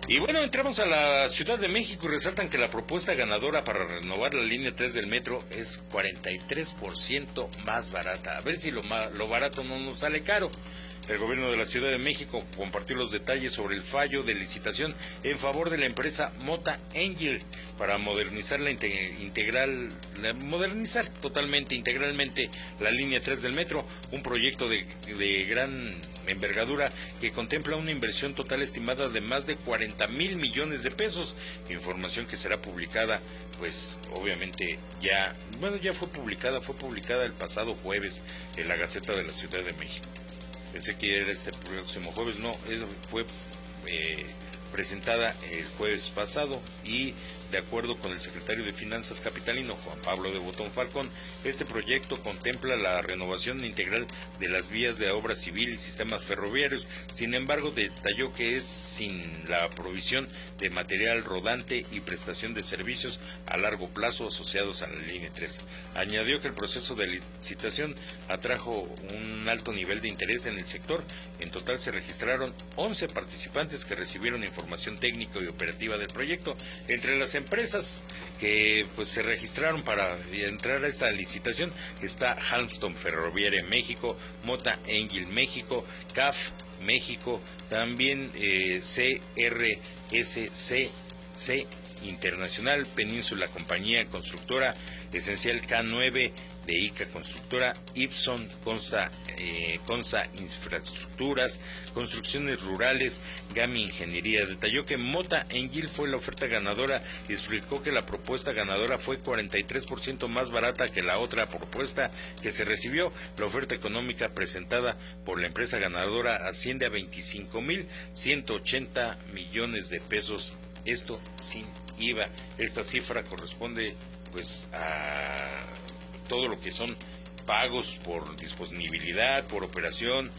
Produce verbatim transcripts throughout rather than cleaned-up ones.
Y bueno, entramos a la Ciudad de México y resaltan que la propuesta ganadora para renovar la línea tres del metro es cuarenta y tres por ciento más barata. A ver si lo, lo barato no nos sale caro. El gobierno de la Ciudad de México compartió los detalles sobre el fallo de licitación en favor de la empresa Mota Engil para modernizar la integral, la, modernizar totalmente, integralmente la línea tres del metro, un proyecto de, de gran envergadura que contempla una inversión total estimada de más de cuarenta mil millones de pesos, información que será publicada, pues obviamente ya, bueno ya fue publicada, fue publicada el pasado jueves en la Gaceta de la Ciudad de México. Pensé que era este próximo jueves, no, fue eh, presentada el jueves pasado y de acuerdo con el secretario de Finanzas capitalino, Juan Pablo de Botón Falcón, este proyecto contempla la renovación integral de las vías de obra civil y sistemas ferroviarios. Sin embargo, detalló que es sin la provisión de material rodante y prestación de servicios a largo plazo asociados a la línea tres. Añadió que el proceso de licitación atrajo un alto nivel de interés en el sector. En total se registraron once participantes que recibieron información técnica y operativa del proyecto. Entre las empresas que pues se registraron para entrar a esta licitación está Halmstone Ferroviaria México, Mota Engil México, C A F México, también eh, C R S C C Internacional, Península Compañía Constructora, Esencial K nueve de I C A Constructora, Ipson, Consta, eh, Consa Infraestructuras, Construcciones Rurales, Gami Ingeniería. Detalló que Mota Engil fue la oferta ganadora y explicó que la propuesta ganadora fue cuarenta y tres por ciento más barata que la otra propuesta que se recibió. La oferta económica presentada por la empresa ganadora asciende a veinticinco mil ciento ochenta millones de pesos, esto sin I V A. Esta cifra corresponde pues a todo lo que son pagos por disponibilidad, por operación,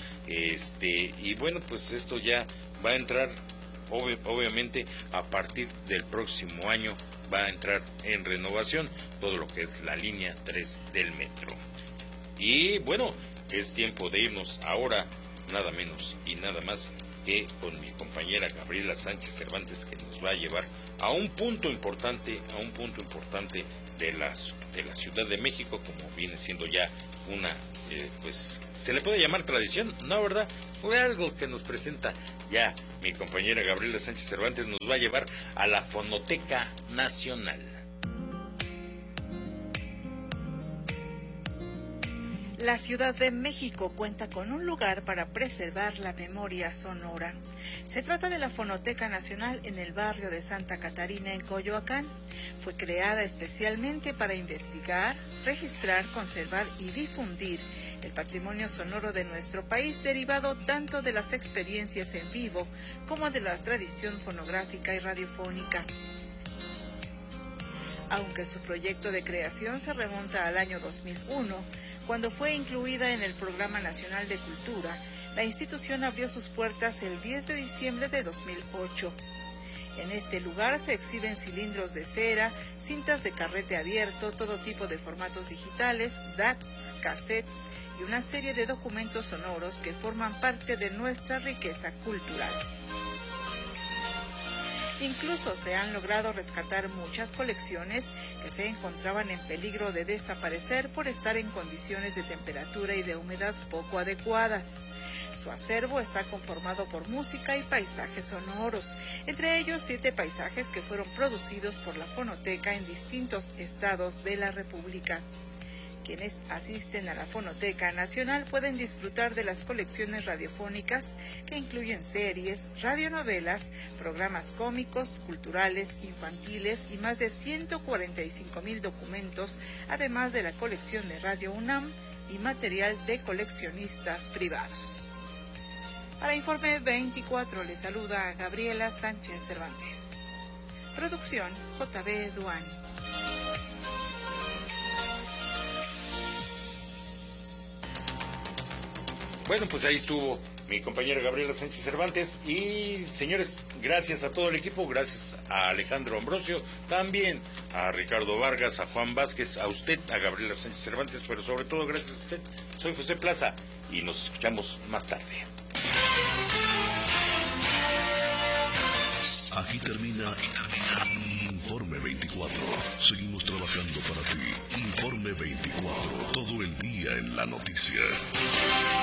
este y bueno, pues esto ya va a entrar, ob- obviamente, a partir del próximo año va a entrar en renovación todo lo que es la línea tres del metro. Y bueno, es tiempo de irnos ahora, nada menos y nada más que con mi compañera Gabriela Sánchez Cervantes, que nos va a llevar a un punto importante, a un punto importante de las de la Ciudad de México, como viene siendo ya una, eh, pues, se le puede llamar tradición, ¿no, verdad? Fue algo que nos presenta ya mi compañera Gabriela Sánchez Cervantes, nos va a llevar a la Fonoteca Nacional. La Ciudad de México cuenta con un lugar para preservar la memoria sonora. Se trata de la Fonoteca Nacional en el barrio de Santa Catarina, en Coyoacán. Fue creada especialmente para investigar, registrar, conservar y difundir el patrimonio sonoro de nuestro país, derivado tanto de las experiencias en vivo como de la tradición fonográfica y radiofónica. Aunque su proyecto de creación se remonta al año dos mil uno, cuando fue incluida en el Programa Nacional de Cultura, la institución abrió sus puertas el diez de diciembre de dos mil ocho. En este lugar se exhiben cilindros de cera, cintas de carrete abierto, todo tipo de formatos digitales, D A Ts, cassettes y una serie de documentos sonoros que forman parte de nuestra riqueza cultural. Incluso se han logrado rescatar muchas colecciones que se encontraban en peligro de desaparecer por estar en condiciones de temperatura y de humedad poco adecuadas. Su acervo está conformado por música y paisajes sonoros, entre ellos siete paisajes que fueron producidos por la Fonoteca en distintos estados de la República. Quienes asisten a la Fonoteca Nacional pueden disfrutar de las colecciones radiofónicas que incluyen series, radionovelas, programas cómicos, culturales, infantiles y más de ciento cuarenta y cinco mil documentos, además de la colección de Radio UNAM y material de coleccionistas privados. Para Informe veinticuatro le saluda Gabriela Sánchez Cervantes. Producción J B Duan. Bueno, pues ahí estuvo mi compañera Gabriela Sánchez Cervantes. Y señores, gracias a todo el equipo, gracias a Alejandro Ambrosio, también a Ricardo Vargas, a Juan Vázquez, a usted, a Gabriela Sánchez Cervantes, pero sobre todo gracias a usted. Soy José Plaza y nos escuchamos más tarde. termina, aquí termina. Informe veinticuatro. Seguimos trabajando para ti. Informe veinticuatro. Todo el día en la noticia.